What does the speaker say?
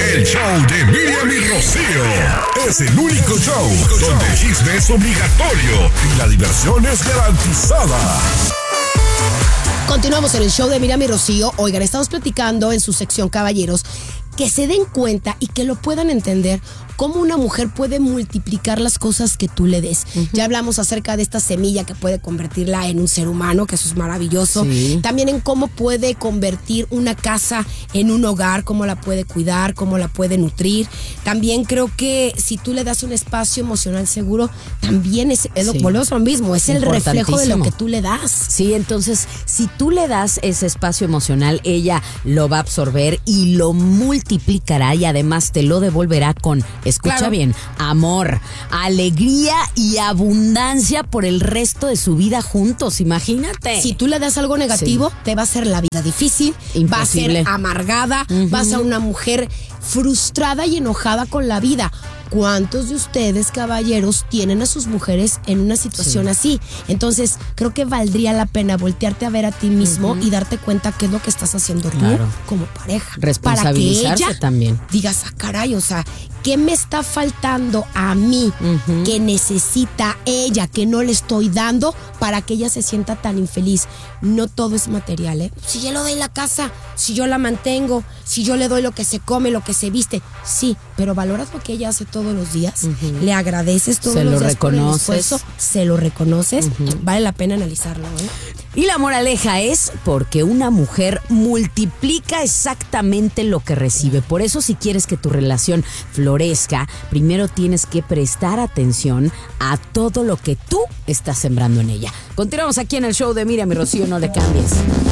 El show de Miriam y Rocío es el único show donde el chisme es obligatorio y la diversión es garantizada. Continuamos en el show de Miriam y Rocío. Oigan, estamos platicando en su sección Caballeros que se den cuenta y que lo puedan entender cómo una mujer puede multiplicar las cosas que tú le des. Ya hablamos acerca de esta semilla que puede convertirla en un ser humano, que eso es maravilloso. Sí. También en cómo puede convertir una casa en un hogar, cómo la puede cuidar, cómo la puede nutrir. También creo que si tú le das un espacio emocional seguro, también volvemos a lo mismo, es el reflejo de lo que tú le das. Sí, entonces, si tú le das ese espacio emocional, ella lo va a absorber y lo multiplicará y además te lo devolverá con... Escucha bien, amor, alegría y abundancia por el resto de su vida juntos, imagínate. Si tú le das algo negativo, te va a hacer la vida difícil, imposible. Va a ser amargada, va a ser una mujer frustrada y enojada con la vida. ¿Cuántos de ustedes, caballeros, tienen a sus mujeres en una situación así? Entonces, creo que valdría la pena voltearte a ver a ti mismo y darte cuenta qué es lo que estás haciendo tú como pareja. Responsabilizarse para que ella también. Digas, caray, o sea, ¿qué me está faltando a mí que necesita ella, que no le estoy dando para que ella se sienta tan infeliz? No todo es material, ¿eh? Si yo le doy la casa, si yo la mantengo, si yo le doy lo que se come, lo que se viste, sí, pero valoras lo que ella hace todos los días, le agradeces todos los días por el esfuerzo, se lo reconoces, vale la pena analizarlo, ¿eh? Y la moraleja es porque una mujer multiplica exactamente lo que recibe. Por eso, si quieres que tu relación florezca, primero tienes que prestar atención a todo lo que tú estás sembrando en ella. Continuamos aquí en el show de Miriam y Rocío, no le cambies.